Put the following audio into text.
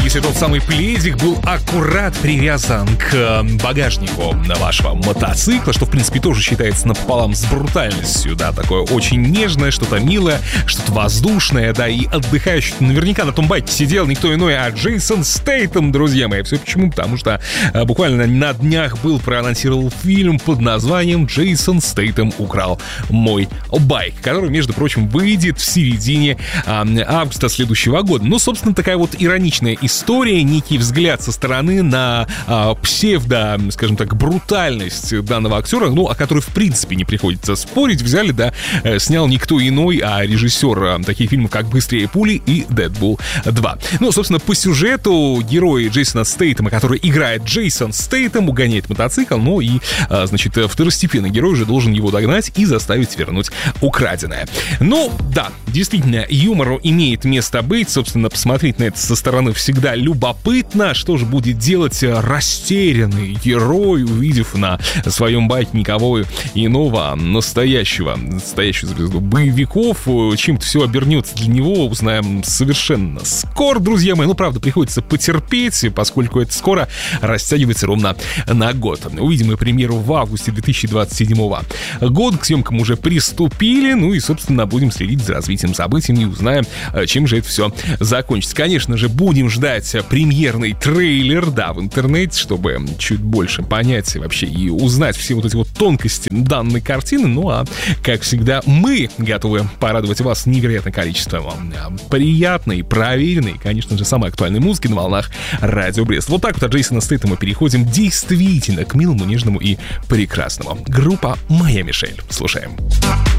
если тот самый пледик был аккурат привязан к багажнику вашего мотоцикла, что, в принципе, тоже считается напополам с брутальностью, да, такое очень нежное, что-то милое, что-то воздушное, да, и отдыхающий наверняка на том байке сидел никто иной, а Джейсон Стейтем, друзья мои. Все почему? Потому что буквально на днях был проанонсирован фильм под названием «Джейсон Стейтем украл мой байк», который, между прочим, выйдет в середине августа следующего года. Ну, собственно, такая вот ироничная история, некий взгляд со стороны на псевдо, скажем так, брутальность данного актера, ну, о которой, в принципе, не приходится спорить. Взяли, да, снял никто иной, а режиссер таких фильмов, как «Быстрее пули» и «Дэдпул 2». Ну, собственно, по сюжету герой Джейсона Стейтема, который играет Джейсон Стейтем, угоняет мотоцикл, ну и, значит, второстепенный герой уже должен его догнать и заставить вернуть украденное. Ну, да, действительно, юмору имеет место быть. Собственно, посмотреть на это со стороны всегда любопытно. Что же будет делать растерянный герой, увидев на своем байке никого иного, настоящую звезду боевиков? Чем-то все обернется для него, узнаем совершенно скоро, друзья мои. Ну, правда, приходится потерпеть, поскольку это скоро растягивается ровно на год. Увидим мы премьеру в августе 2027 года. К съемкам уже приступили, ну и, собственно, будем следить за развитием событий и узнаем, чем же это все закончится. Конечно же, будем ждать премьерный трейлер, да, в интернете, чтобы чуть больше понять вообще и узнать все вот эти вот тонкости данной картины. Ну а, как всегда, мы готовы порадовать вас невероятным количеством приятной, проверенной, конечно же, самой актуальной музыки на волнах Радио Брест. Вот так вот от Джейсона Стейтема переходим действительно к милому, нежному и прекрасному. Группа «Моя Мишель». Слушаем.